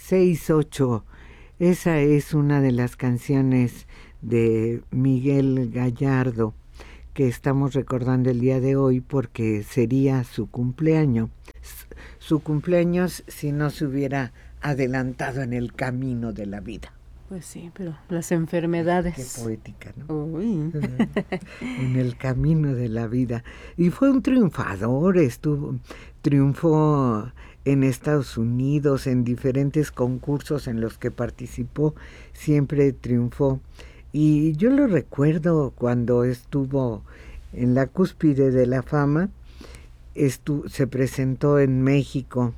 6-8. Esa es una de las canciones de Miguel Gallardo que estamos recordando el día de hoy porque sería su cumpleaños. Su cumpleaños si no se hubiera adelantado en el camino de la vida. Pues sí, pero las enfermedades. Qué poética, ¿no? Uy. En el camino de la vida. Y fue un triunfador, triunfó en Estados Unidos, en diferentes concursos en los que participó, siempre triunfó. Y yo lo recuerdo cuando estuvo en la cúspide de la fama, se presentó en México.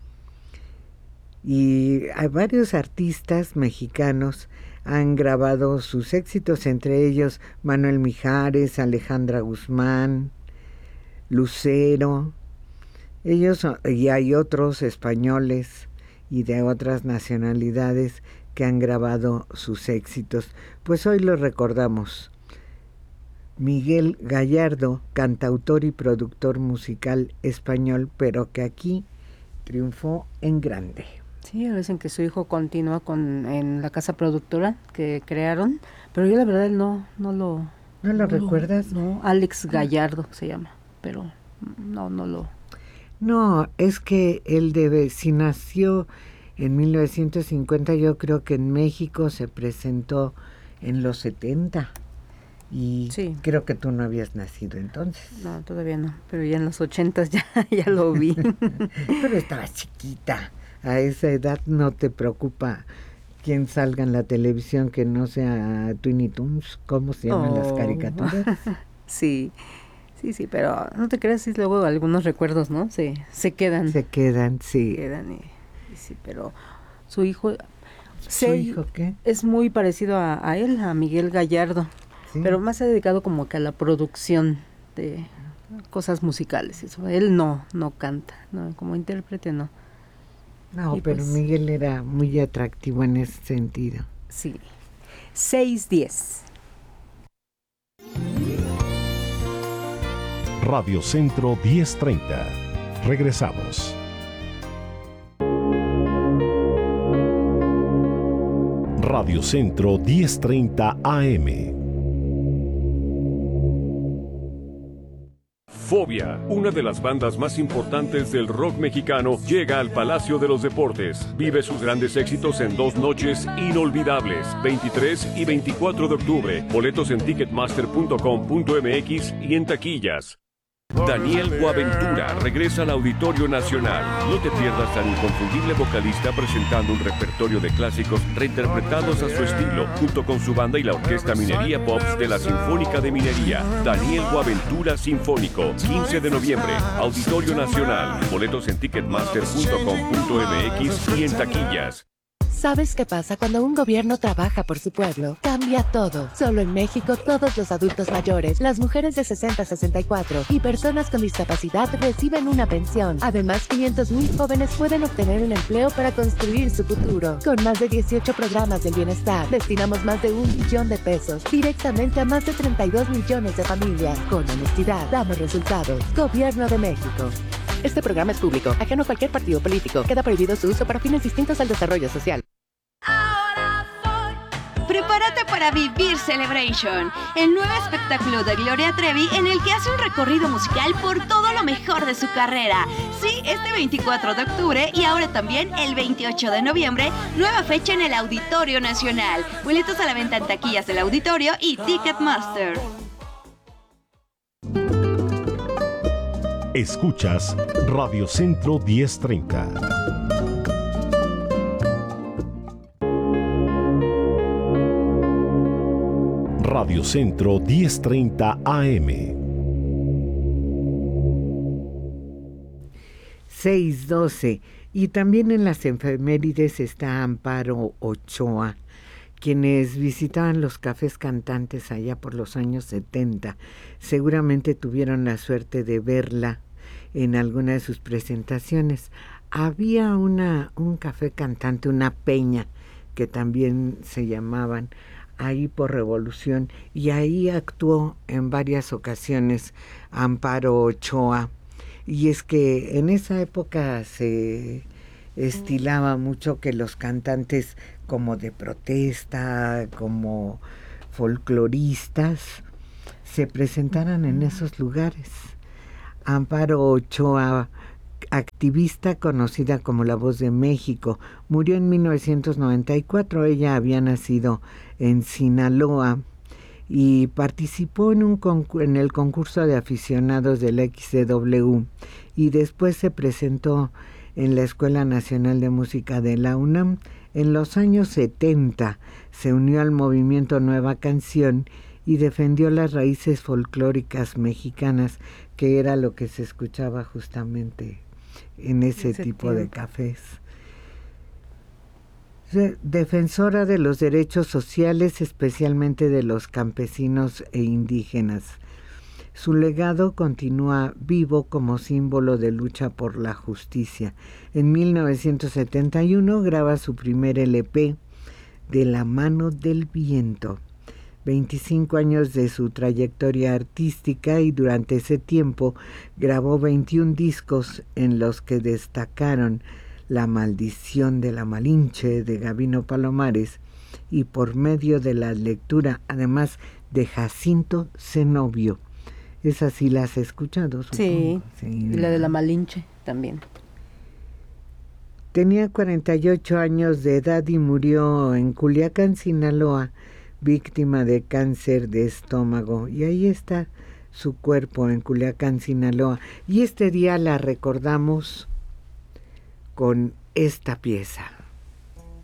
Y hay varios artistas mexicanos han grabado sus éxitos, entre ellos Manuel Mijares, Alejandra Guzmán, Lucero. Y hay otros españoles y de otras nacionalidades que han grabado sus éxitos. Pues hoy lo recordamos. Miguel Gallardo, cantautor y productor musical español, pero que aquí triunfó en grande. Sí, dicen que su hijo continúa en la casa productora que crearon, pero yo la verdad no lo recuerdas. No, Alex Gallardo se llama, pero no lo. No, es que él si nació en 1950, yo creo que en México se presentó en los 70 y sí. Creo que tú no habías nacido entonces. No, todavía no, pero ya en los 80 ya lo vi. Pero estabas chiquita. A esa edad no te preocupa quién salga en la televisión que no sea Tiny Toons, ¿cómo se llaman las caricaturas? Sí, pero no te creas, si luego algunos recuerdos, ¿no? Se quedan. Se quedan, sí. Sí, pero su hijo... ¿Su hijo qué? Es muy parecido a él, a Miguel Gallardo, ¿sí? Pero más se ha dedicado como que a la producción de cosas musicales. Eso. Él no canta, no, como intérprete no. No, pero pues, Miguel era muy atractivo en ese sentido. Sí. 6:10. Radio Centro 1030. Regresamos. Radio Centro 1030 AM. Fobia, una de las bandas más importantes del rock mexicano, llega al Palacio de los Deportes. Vive sus grandes éxitos en 2 noches inolvidables, 23 y 24 de octubre. Boletos en ticketmaster.com.mx y en taquillas. Daniel Boaventura regresa al Auditorio Nacional. No te pierdas al inconfundible vocalista presentando un repertorio de clásicos reinterpretados a su estilo, junto con su banda y la Orquesta Minería Pops de la Sinfónica de Minería. Daniel Boaventura Sinfónico, 15 de noviembre, Auditorio Nacional. Boletos en ticketmaster.com.mx y en taquillas. ¿Sabes qué pasa cuando un gobierno trabaja por su pueblo? Cambia todo. Solo en México, todos los adultos mayores, las mujeres de 60 a 64 y personas con discapacidad reciben una pensión. Además, 500,000 jóvenes pueden obtener un empleo para construir su futuro. Con más de 18 programas del bienestar, destinamos más de 1 billón de pesos directamente a más de 32 millones de familias. Con honestidad, damos resultados. Gobierno de México. Este programa es público, ajeno a cualquier partido político. Queda prohibido su uso para fines distintos al desarrollo social. Prepárate para vivir Celebration, el nuevo espectáculo de Gloria Trevi en el que hace un recorrido musical por todo lo mejor de su carrera. Sí, este 24 de octubre y ahora también el 28 de noviembre, nueva fecha en el Auditorio Nacional. Boletos a la venta en taquillas del auditorio y Ticketmaster. Escuchas Radio Centro 1030. Radio Centro 1030 AM. 6:12. Y también en las efemérides está Amparo Ochoa, quienes visitaban los cafés cantantes allá por los años 70. Seguramente tuvieron la suerte de verla en alguna de sus presentaciones. Había un café cantante, una peña, que también se llamaban, ahí por Revolución, y ahí actuó en varias ocasiones Amparo Ochoa. Y es que en esa época estilaba mucho que los cantantes como de protesta, como folcloristas, se presentaran en esos lugares. Amparo Ochoa, activista conocida como La Voz de México, murió en 1994. Ella había nacido en Sinaloa y participó en el concurso de aficionados del XCW y después se presentó en la Escuela Nacional de Música de la UNAM. En los años 70 se unió al movimiento Nueva Canción y defendió las raíces folclóricas mexicanas, que era lo que se escuchaba justamente en ese tipo de cafés. Defensora de los derechos sociales, especialmente de los campesinos e indígenas. Su legado continúa vivo como símbolo de lucha por la justicia. En 1971 graba su primer LP, De la mano del viento. 25 años de su trayectoria artística, y durante ese tiempo grabó 21 discos en los que destacaron La maldición de la Malinche de Gabino Palomares y Por medio de la lectura, además de Jacinto Zenobio. Esas sí las has escuchado, supongo. Sí, y la de la Malinche también. Tenía 48 años de edad y murió en Culiacán, Sinaloa, víctima de cáncer de estómago. Y ahí está su cuerpo en Culiacán, Sinaloa. Y este día la recordamos con esta pieza.